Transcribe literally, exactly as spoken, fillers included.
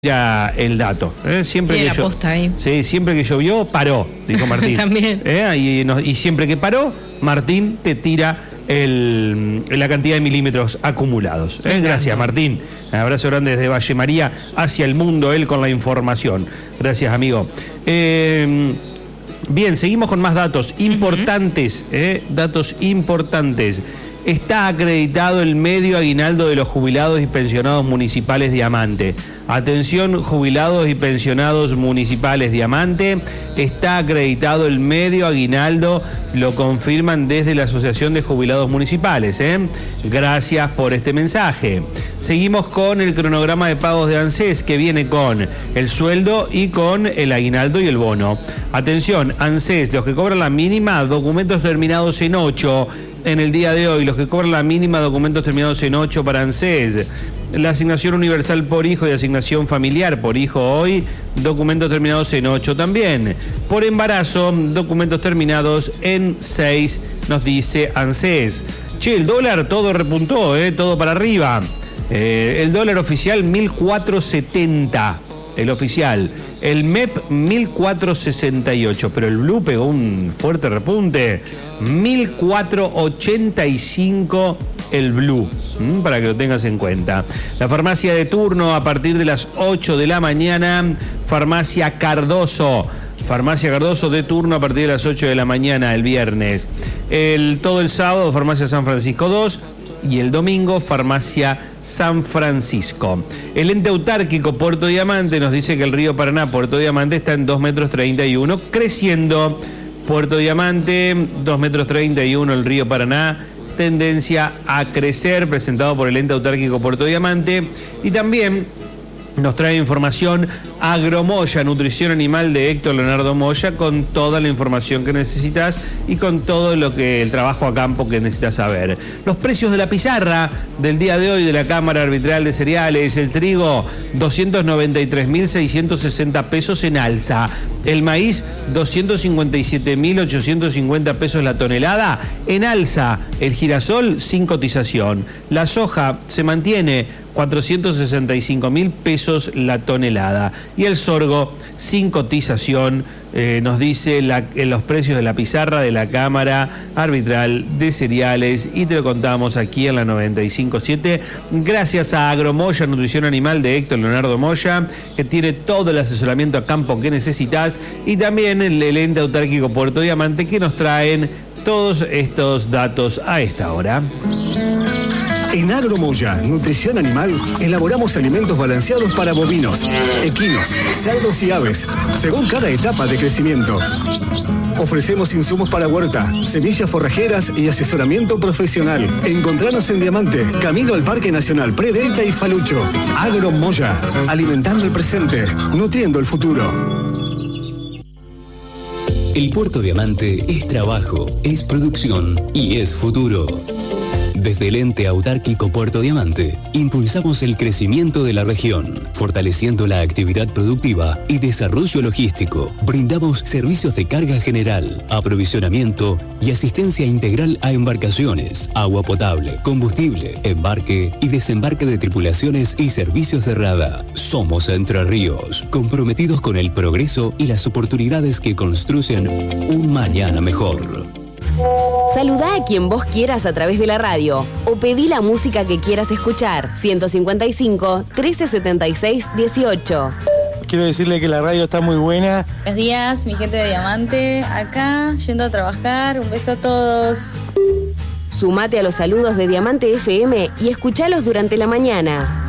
Era el dato. ¿eh? Siempre Tiene que la yo, posta ahí. Sí, siempre que llovió, paró, dijo Martín. También. ¿Eh? Y, no, y siempre que paró, Martín te tira el, la cantidad de milímetros acumulados. ¿eh? Gracias, Martín. Un abrazo grande desde Valle María hacia el mundo, él con la información. Gracias, amigo. Eh, bien, seguimos con más datos importantes. Uh-huh. ¿eh? Datos importantes. Está acreditado el medio aguinaldo de los jubilados y pensionados municipales Diamante. Atención, jubilados y pensionados municipales Diamante, está acreditado el medio aguinaldo, lo confirman desde la Asociación de Jubilados Municipales. ¿eh? Gracias por este mensaje. Seguimos con el cronograma de pagos de ANSES, que viene con el sueldo y con el aguinaldo y el bono. Atención, ANSES, los que cobran la mínima, documentos terminados en ocho. En el día de hoy, los que cobran la mínima, documentos terminados en ocho para ANSES. La asignación universal por hijo y asignación familiar por hijo hoy, documentos terminados en ocho también. Por embarazo, documentos terminados en seis, nos dice ANSES. Che, el dólar todo repuntó, eh, todo para arriba. Eh, el dólar oficial mil cuatrocientos setenta, el oficial. El M E P mil cuatrocientos sesenta y ocho, pero el Blue pegó un fuerte repunte. mil cuatrocientos ochenta y cinco el Blue, ¿m? Para que lo tengas en cuenta. La farmacia de turno a partir de las ocho de la mañana, Farmacia Cardoso. Farmacia Cardoso de turno a partir de las ocho de la mañana el viernes. El, todo el sábado, Farmacia San Francisco dos. Y el domingo, Farmacia San Francisco. El ente autárquico Puerto Diamante nos dice que el río Paraná, Puerto Diamante, está en dos metros treinta y uno, creciendo. Puerto Diamante, dos metros treinta y uno el río Paraná, tendencia a crecer, presentado por el ente autárquico Puerto Diamante. Y también nos trae información Agromoya, nutrición animal de Héctor Leonardo Moya, con toda la información que necesitas y con todo lo que el trabajo a campo que necesitas saber. Los precios de la pizarra del día de hoy de la Cámara Arbitral de Cereales: el trigo doscientos noventa y tres mil seiscientos sesenta pesos en alza, el maíz doscientos cincuenta y siete mil ochocientos cincuenta pesos la tonelada en alza, el girasol sin cotización, la soja se mantiene cuatrocientos sesenta y cinco mil pesos la tonelada y el sorgo sin cotización. Eh, nos dice la, en los precios de la pizarra de la Cámara Arbitral de Cereales, y te lo contamos aquí en la noventa y cinco punto siete gracias a Agromoya, nutrición animal de Héctor Leonardo Moya, que tiene todo el asesoramiento a campo que necesitas, y también el, el ente autárquico Puerto Diamante, que nos traen todos estos datos a esta hora. En Agromoya, nutrición animal, elaboramos alimentos balanceados para bovinos, equinos, cerdos y aves, según cada etapa de crecimiento. Ofrecemos insumos para huerta, semillas forrajeras y asesoramiento profesional. Encontranos en Diamante, camino al Parque Nacional Predelta y Falucho. Agromoya, alimentando el presente, nutriendo el futuro. El Puerto Diamante es trabajo, es producción y es futuro. Desde el ente autárquico Puerto Diamante, impulsamos el crecimiento de la región, fortaleciendo la actividad productiva y desarrollo logístico. Brindamos servicios de carga general, aprovisionamiento y asistencia integral a embarcaciones, agua potable, combustible, embarque y desembarque de tripulaciones y servicios de rada. Somos Entre Ríos, comprometidos con el progreso y las oportunidades que construyen un mañana mejor. Saludá a quien vos quieras a través de la radio o pedí la música que quieras escuchar. ciento cincuenta y cinco, trece setenta y seis, dieciocho. Quiero decirle que la radio está muy buena. Buenos días, mi gente de Diamante, acá yendo a trabajar. Un beso a todos. Sumate a los saludos de Diamante F M y escuchalos durante la mañana.